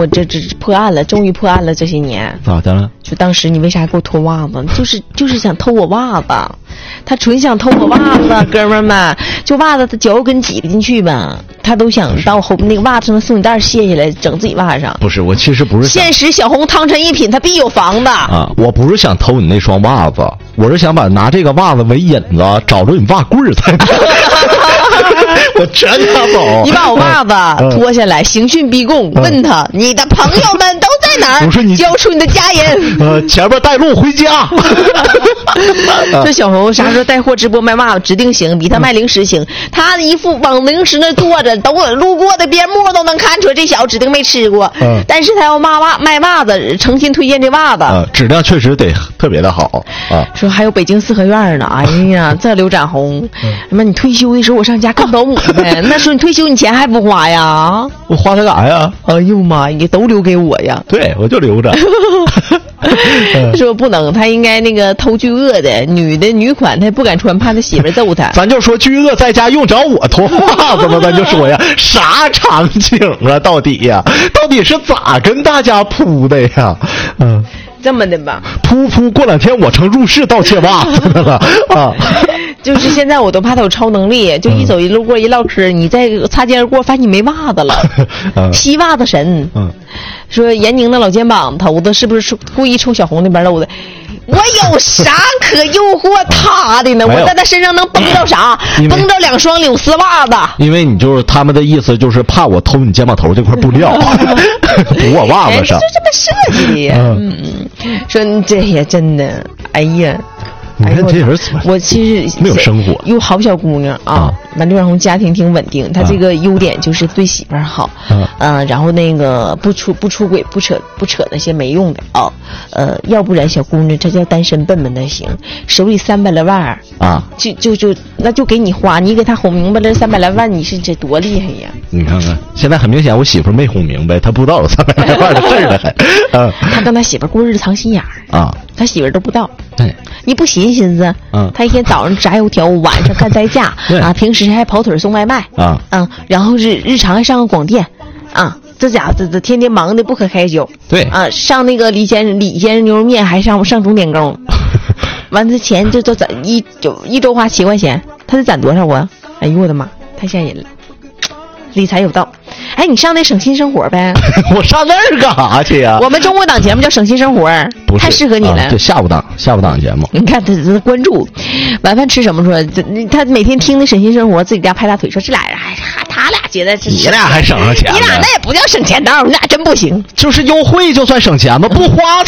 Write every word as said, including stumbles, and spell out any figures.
这这破案了，终于破案了。这些年咋的了？ 就当时你为啥给我脱袜子？就是就是想偷我袜子，他纯想偷我袜子，哥们儿们，就袜子他脚跟挤不进去吧，他都想到我后那个袜子上松紧带卸下来，整自己袜上。 不是，我其实不是现实小红汤臣一品，他必有房的啊！我不是想偷你那双袜子，我是想把拿这个袜子为引子，找着你袜棍儿才。我全拿走。 你把我袜子脱下来，刑讯逼供， 嗯、 问他你的朋友们都在哪儿？ 我说你交出你的家人。 呃，前边带路回家。 这小红啥时候带货直播卖袜子指定行，比他卖零食行。他一副往零食那坐着，都路过的边牧都能看出来这小子指定没吃过。嗯，但是他要卖袜卖袜子，诚心推荐这袜子。 啊，质量确实得特别的好啊。 说还有北京四合院呢，哎呀，这刘展宏，什么、嗯、你退休的时候我上家看保姆呗？那时候你退休你钱还不花呀？ 我花它干啥呀？ 哎呦妈，你都留给我呀？ 对，我就留着。 说不能，他应该那个偷巨鳄的女的女款，他不敢穿，怕他媳妇揍他。 咱就说巨鳄在家用着我脱袜子吗？咱就说呀，啥场景啊？到底呀？到底是咋跟大家铺的呀？嗯。 这么的吧， 噗噗，过两天我成入室盗窃袜子的了啊！ 就是现在我都怕他有超能力，就一走一路过一唠嗑，你在擦肩而过，发现你没袜子了，吸袜子神。嗯，说严宁的老肩膀头子是不是故意冲小红那边漏的？我有啥可诱惑他的呢？我在他身上能崩到啥？崩到两双柳丝袜子。 因为你就是他们的意思，就是怕我偷你肩膀头这块布料，补我袜子上。 就这么设计的呀。嗯嗯，说这也真的，哎呀。 你看这人怎么？ 我其实没有生活， 有好小姑娘啊。完刘展宏家庭挺稳定，他这个优点就是对媳妇儿好，嗯、啊呃，然后那个不出不出轨，不扯不扯那些没用的啊，呃，要不然小姑娘这叫单身笨笨的行，手里三百来万啊，就就就那就给你花，你给他哄明白了三百来万，你是这多厉害呀！ 你看看，现在很明显我媳妇没哄明白，她不知道有三百来万的事儿了还，嗯， 他跟他媳妇过日子藏心眼儿啊， 他媳妇都不知道。 对， 你不寻思寻思，嗯，他一天早上炸油条，晚上干代驾啊，平时还跑腿送外卖啊，嗯，然后日日常还上个广电啊，这家伙这这天天忙的不可开交。 对啊，上那个李先生李先生牛肉面还上上钟点工，完这钱就都攒一就一周花七块钱，他得攒多少啊？哎呦我的妈，太吓人了！理财有道。哎，你上那省心生活呗？ 我上那儿干啥去呀？ 我们中国档节目叫省心生活，太适合你了。 对、啊，下午档下午档节目。 你看他他关注，晚饭吃什么？说他每天听那省心生活，自己家拍大腿，说这俩人还他俩觉得这你俩还省上钱？ 你俩那也不叫省钱道，你俩真不行。 就是优惠就算省钱吗？不花。